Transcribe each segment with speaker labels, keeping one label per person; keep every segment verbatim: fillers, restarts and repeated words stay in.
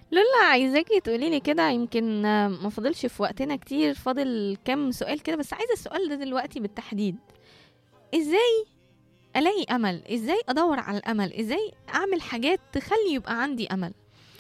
Speaker 1: لولا عايزاكي تقولي لي كده، يمكن آه، ما فاضلش في وقتنا كتير، فاضل كام سؤال كده، بس عايزة السؤال ده دلوقتي بالتحديد. ازاي الاقي امل؟ ازاي ادور على الامل؟ ازاي اعمل حاجات تخلي يبقى عندي امل؟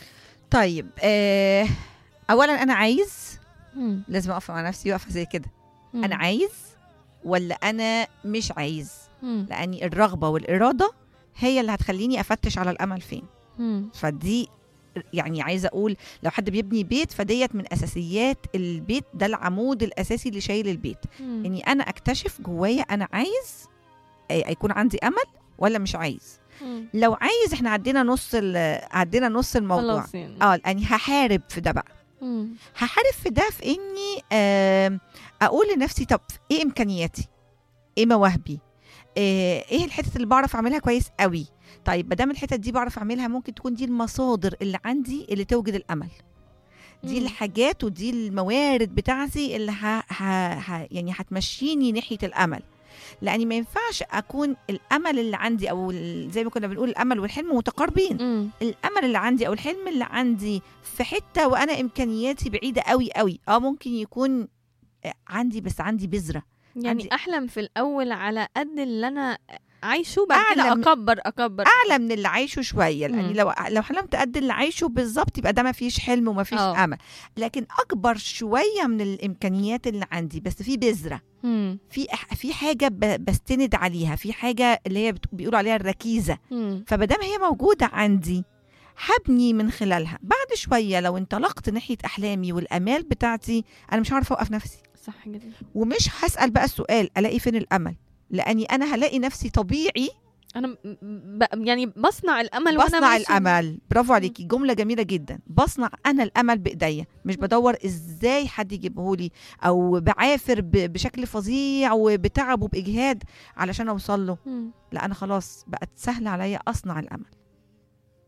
Speaker 2: طيب آه اولا انا عايز،
Speaker 1: مم.
Speaker 2: لازم اقف مع نفسي وقفه زي كده.
Speaker 1: مم.
Speaker 2: انا عايز ولا انا مش عايز؟
Speaker 1: مم.
Speaker 2: لاني الرغبه والاراده هي اللي هتخليني افتش على الامل فين.
Speaker 1: مم.
Speaker 2: فدي يعني عايزه اقول لو حد بيبني بيت فديت من اساسيات البيت، ده العمود الاساسي اللي شايل البيت.
Speaker 1: مم.
Speaker 2: اني انا اكتشف جوايا انا عايز آه، يكون عندي امل ولا مش عايز.
Speaker 1: مم.
Speaker 2: لو عايز احنا عدينا نص ال- عدينا نص الموضوع.
Speaker 1: خلاص يعني.
Speaker 2: اه يعني هحارب في ده بقى.
Speaker 1: مم.
Speaker 2: هحارب في ده في اني آه اقول لنفسي طب ايه امكانياتي، ايه مواهبي، ايه إيه الحتت اللي بعرف اعملها كويس قوي. طيب ما دام الحتت دي بعرف اعملها، ممكن تكون دي المصادر اللي عندي اللي توجد الامل. دي
Speaker 1: مم.
Speaker 2: الحاجات ودي الموارد بتاعتي اللي ه... ه... ه... يعني هتمشيني ناحيه الامل. لاني ما ينفعش اكون الامل اللي عندي او ال- زي ما كنا بنقول الامل والحلم متقاربين.
Speaker 1: مم.
Speaker 2: الامل اللي عندي او الحلم اللي عندي في حته وانا امكانياتي بعيده قوي قوي. اه ممكن يكون آه، عندي بس عندي بذره.
Speaker 1: يعني
Speaker 2: عندي
Speaker 1: احلم في الاول على قد اللي انا عايشه، بعد كده
Speaker 2: أعلى من-
Speaker 1: اكبر اكبر
Speaker 2: اعلى من اللي عايشه شويه. لاني
Speaker 1: مم.
Speaker 2: لو لو حلمت قد اللي عايشه بالظبط يبقى ده ما فيش حلم وما فيش
Speaker 1: اه.
Speaker 2: امل. لكن اكبر شويه من الامكانيات اللي عندي بس في بذره،
Speaker 1: مم.
Speaker 2: في أح- في حاجه ب- بستند عليها، في حاجه اللي هي بت- بيقولوا عليها الركيزه.
Speaker 1: مم.
Speaker 2: فمادام هي موجوده عندي هبني من خلالها. بعد شويه لو انطلقت ناحيه احلامي والامال بتاعتي انا مش هعرف اوقف نفسي،
Speaker 1: صح جدا.
Speaker 2: ومش هسال بقى السؤال الاقي فين الامل. لاني انا هلاقي نفسي طبيعي
Speaker 1: انا م- ب... يعني بصنع الامل وانا
Speaker 2: بصنع
Speaker 1: ماشي.
Speaker 2: الامل. برافو عليكي، جمله جميله جدا. بصنع انا الامل بايديا، مش بدور ازاي حد يجيبهولي او بعافر ب- بشكل فظيع وبتعب وباجهاد علشان اوصل له.
Speaker 1: مم.
Speaker 2: لا انا خلاص بقت سهل عليا اصنع الامل.